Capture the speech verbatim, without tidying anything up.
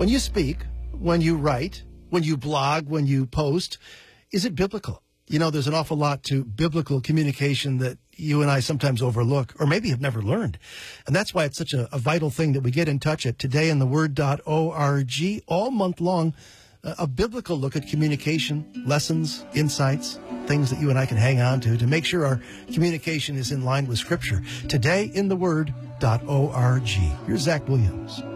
When you speak, when you write, when you blog, when you post, is it biblical? You know, there's an awful lot to biblical communication that you and I sometimes overlook or maybe have never learned. And that's why it's such a, a vital thing that we get in touch at today in the word dot org all month long, uh, a biblical look at communication, lessons, insights, things that you and I can hang on to to make sure our communication is in line with Scripture. Today in the word dot org. Here's Zach Williams.